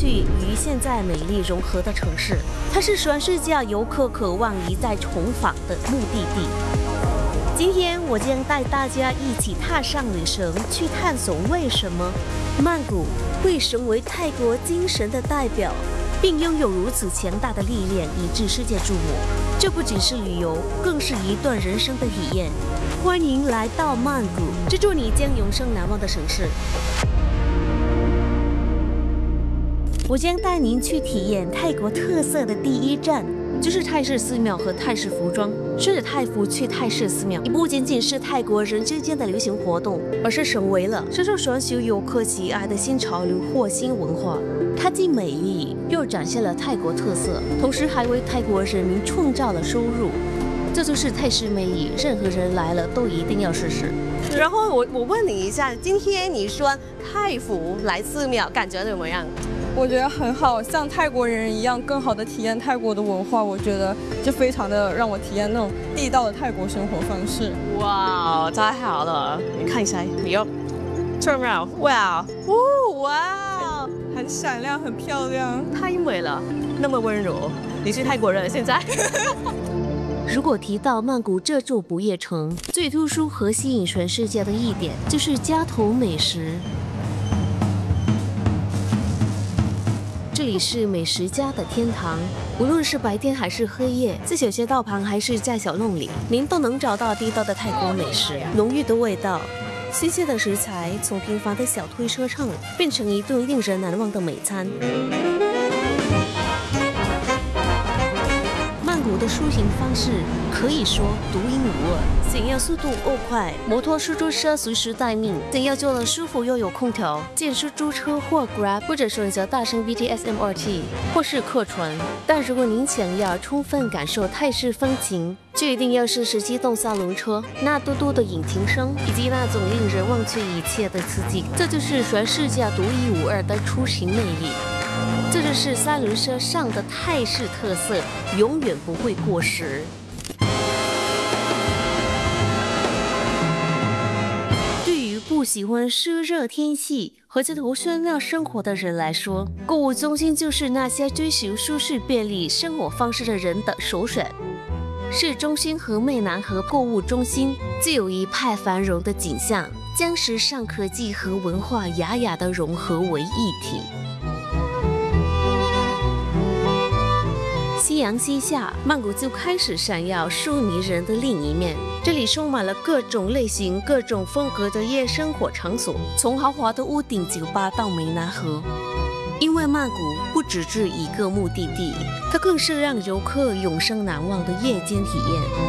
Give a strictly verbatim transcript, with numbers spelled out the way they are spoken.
趣与现在美丽融合的城市，它是全世界游客渴望一再重访的目的地。今天我将带大家一起踏上旅程，去探索为什么曼谷会成为泰国精神的代表，并拥有如此强大的力量，以致世界注目。这不仅是旅游，更是一段人生的体验。欢迎来到曼谷，这座你将永生难忘的城市。我将带您去体验泰国特色的第一站，就是泰式寺庙和泰式服装。顺着泰服去泰式寺庙，不仅仅是泰国人之间的流行活动，而是成为了深受全球游客喜爱的新潮流或新文化。它既美丽，又展现了泰国特色，同时还为泰国人民创造了收入。这就是泰式魅力，任何人来了都一定要试试。 然后我我问你一下，今天你穿泰服来寺庙，感觉怎么样？ 我觉得很好，像泰国人一样，更好的体验泰国的文化。我觉得就非常的让我体验那种地道的泰国生活方式。 哇，太好了！你看一下，你要 turn around， 哇，哦，哇， 很闪亮，很漂亮， 太美了，那么温柔。你是泰国人现在？ 如果提到曼谷这座不夜城，最突出和吸引全世界的一点就是街头美食。这里是美食家的天堂，无论是白天还是黑夜，在小街道旁还是在小弄里，您都能找到地道的泰国美食，浓郁的味道，新鲜的食材，从平凡的小推车上变成一顿令人难忘的美餐。曼谷的出行方式可以说独一无二，想要速度又快，摩托出租车随时待命；想要坐得舒服又有空调，见出租车或 Grab， 或者选择大乘 B T S M R T 或是客船。但如果您想要充分感受泰式风情，就一定要试试机动三轮车，那嘟嘟的引擎声，以及那种令人忘却一切的刺激，这就是全世界独一无二的出行魅力。这就是三轮车上的泰式特色，永远不会过时。对于不喜欢湿热天气和街头喧闹生活的人来说，购物中心就是那些追求舒适便利生活方式的人的首选。市中心和湄南河购物中心具有一派繁荣的景象，将时尚科技和文化雅雅的融合为一体。夕阳西下，曼谷就开始闪耀出迷人的另一面。这里充满了各种类型、各种风格的夜生活场所，从豪华的屋顶酒吧到湄南河。因为曼谷不只是一个目的地，它更是让游客永生难忘的夜间体验。